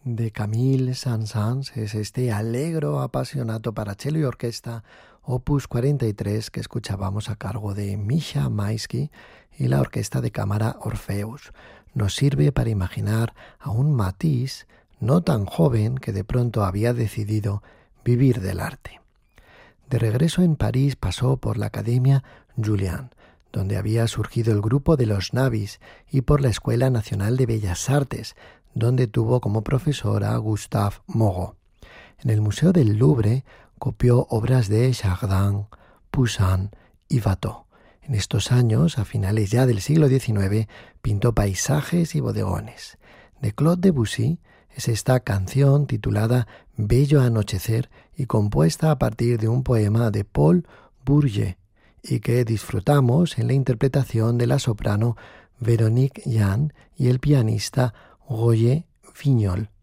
de Camille Saint-Saëns es este Allegro appassionato para cello y orquesta, opus 43, que escuchábamos a cargo de Misha Maisky y la Orquesta de Cámara Orpheus. Nos sirve para imaginar a un Matisse no tan joven que de pronto había decidido vivir del arte. De regreso en París pasó por la Academia Julian, donde había surgido el grupo de los Navis, y por la Escuela Nacional de Bellas Artes, donde tuvo como profesora a Gustave Moreau. En el Museo del Louvre copió obras de Chardin, Poussin y Watteau. En estos años, a finales ya del siglo XIX, pintó paisajes y bodegones. De Claude Debussy es esta canción titulada Bello anochecer y compuesta a partir de un poema de Paul Bourget, y que disfrutamos en la interpretación de la soprano Véronique Yan y el pianista Roger Vignol.